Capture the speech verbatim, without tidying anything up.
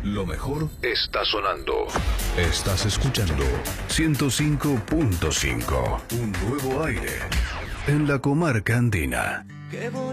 Lo mejor está sonando. Estás escuchando ciento cinco punto cinco. Un nuevo aire en la comarca andina. Qué bonito.